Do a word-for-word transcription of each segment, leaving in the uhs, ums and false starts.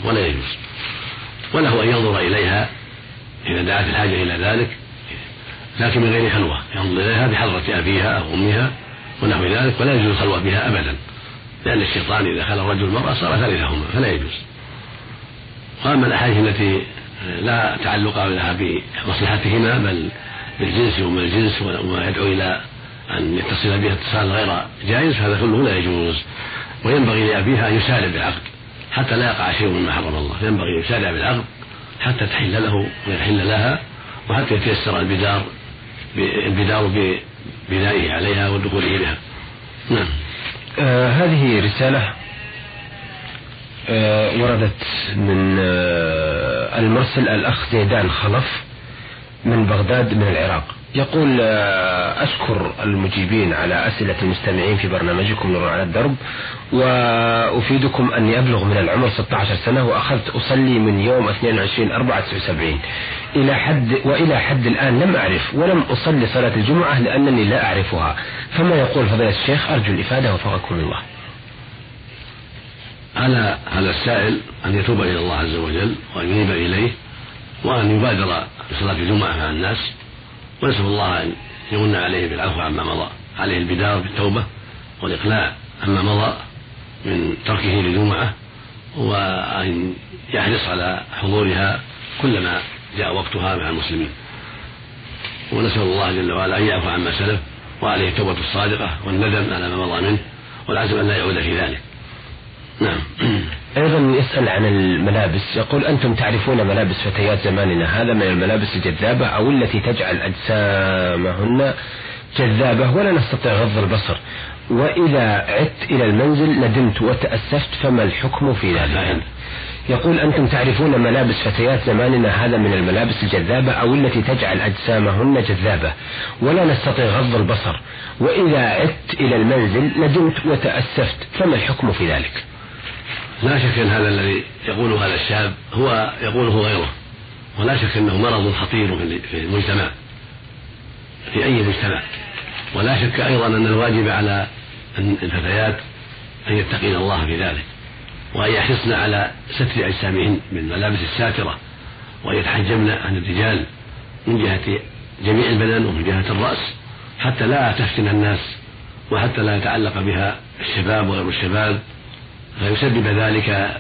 ولا يجوز، وله أن ينظر إليها إذا دعت الحاجة إلى ذلك، لكن من غير خلوة، ينظر إليها بحضرة أبيها أو أمها ونحو ذلك، ولا يجوز الخلوة بها أبدا، لأن الشيطان إذا خلى الرجل المرأة صار ثالثهما فلا يجوز. وأما الأحاديث التي لا تعلق لها بمصلحتهما بل بالجنس وما الجنس وما يدعو إلى أن يتصل بها اتصال غير جائز فهذا كله لا يجوز. وينبغي لأبيها أن يسارع بالعقد حتى لا يقع شيء مما حرم الله، ينبغي أن يسارع بالعقد حتى تحل له ويحل لها، وحتى يتيسر البدار البدار ببنائه عليها والدخول إليها. نعم. آه هذه رسالة آه وردت من آه المرسل الأخ زيدان خلف من بغداد من العراق، يقول آه أشكر المجيبين على أسئلة المستمعين في برنامجكم نور على الدرب، وأفيدكم أني أبلغ من العمر ستة عشر سنة، وأخذت أصلي من يوم اثنين وعشرين أربعة تسعة وسبعين إلى حد وإلى حد الآن لم أعرف ولم أصلي صلاة الجمعة لأنني لا أعرفها، فما يقول فضيلة الشيخ؟ أرجو الإفادة وفقكم الله. على على السائل أن يتوب إلى الله عز وجل وأن ينيب إليه وأن يبادر بصلاة الجمعة مع الناس، ونسأل الله أن يمن عليه بالعفو عما مضى، عليه البدار بالتوبة والإقلاع عما مضى من تركه للجمعة، وأن يحرص على حضورها كلما جاء وقتها مع المسلمين، ونسأل الله جل وعلا أن يعفو عما سلف، وعليه التوبة الصادقة والندم على ما مضى منه والعزم أن لا يعود في ذلك. نعم. أيضا يسأل عن الملابس، يقول أنتم تعرفون ملابس فتيات زماننا هذا من الملابس الجذابة أو التي تجعل أجسامهن جذابة ولا نستطيع غض البصر، وإذا عدت إلى المنزل ندمت وتأسفت فما الحكم في ذلك؟ يقول أنتم تعرفون ملابس فتيات زماننا هذا من الملابس الجذابة أو التي تجعل أجسامهن جذابة ولا نستطيع غض البصر، وإذا عدت إلى المنزل ندمت وتأسفت فما الحكم في ذلك؟ لا شك أن هذا الذي يقول هذا الشاب هو يقوله غيره، ولا شك أنه مرض خطير في المجتمع في أي مجتمع، ولا شك أيضا أن الواجب على الفتيات أن يتقين الله في ذلك، وأن يحرصن على ستر أجسامهن بالملابس الساترة، وأن يتحجبن عن الرجال من جهة جميع البدن ومن جهة الرأس حتى لا تفتن الناس وحتى لا يتعلق بها الشباب وغير الشباب فيسبب ذلك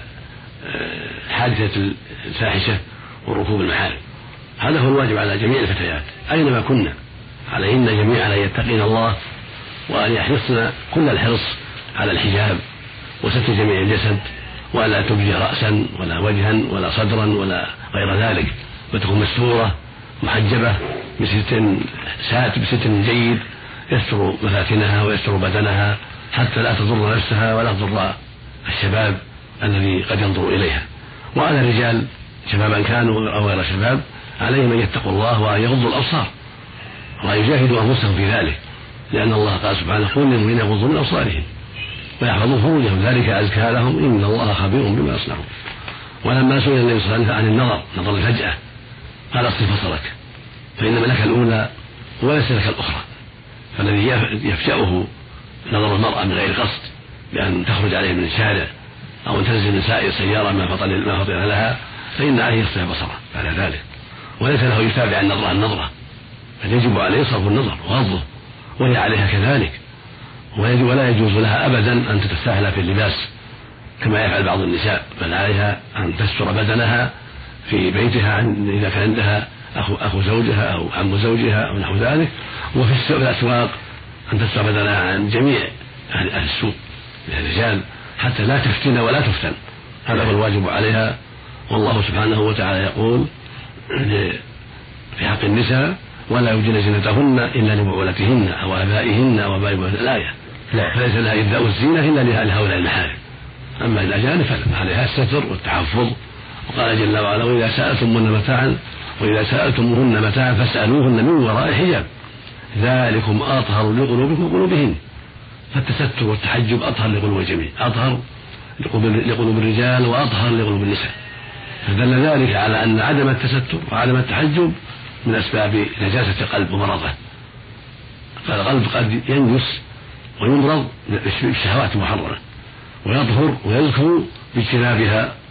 حادثة الفاحشة وركوب المحارم. هذا هو الواجب على جميع الفتيات أينما كنا، عليهن جميعا أن يتقين الله وأن يحرصن كل الحرص على الحجاب وستر جميع الجسد، ولا تبدي رأسا ولا وجها ولا صدرا ولا غير ذلك، وتكون مستورة محجبة بستر ساتر بستر جيد يستر مفاتنها ويستر بدنها حتى لا تضر نفسها ولا تضر الشباب الذي قد ينظر إليها. وعلى الرجال شبابا كانوا أو غير شباب عليهم أن يتقوا الله وأن يغضوا الأبصار وأن يجاهدوا أنفسهم في ذلك، لأن الله قال سبحانه قل للمؤمنين يغضوا من أبصارهم ويحفظوا فروجهم ذلك أزكى لهم إن الله خبير بما يصنعون. ولما سئل النبي صلى الله عليه وسلم عن النظر نظر الفجأة قال اصرف بصرك فإن لك الأولى وليس لك الأخرى، فالذي يفجأه نظر المرأة من غير قصد بأن تخرج عليه من الشارع أو أن تنزل من سائر سيارة ما فطن ما فطن لها فإن عليه يصرف بصره على ذلك، وليس له يتابع النظرة النظرة، بل يجب عليه صرف النظر وغضه، وهي عليها كذلك، ولا يجوز لها أبدا أن تتساهل في اللباس كما يفعل بعض النساء، بل عليها أن تستر بدنها في بيتها إذا كان عندها أخو, أخو زوجها أو عم زوجها أو نحو ذلك، وفي الأسواق أن تستر بدنها عن جميع أهل السوق من الرجال حتى لا تفتن ولا تفتن. هذا هو الواجب عليها. والله سبحانه وتعالى يقول في حق النساء ولا يبدين زينتهن إلا لبعولتهن أو آبائهن أو آباء بعولتهن الآية، فليس لها إبداء الزينة إلا لهؤلاء المحارم. أما الأجانب فعليها الستر والتحفظ، وقال جل وعلا وإذا سألتموهن متاعا وإذا سألتموهن متاعا فاسألوهن من وراء حجاب ذلكم أطهر لقلوبكم وقلوبهن. فالتستر والتحجب أطهر لقلوب الجميع، أطهر لقلوب الرجال وأطهر لقلوب النساء، فدل ذلك على أن عدم التستر وعدم التحجب من أسباب نجاسة القلب ومرضه، فالقلب قد ينجس ويمرض بالشهوات المحرمة ويطهر ويزكو باجتنابها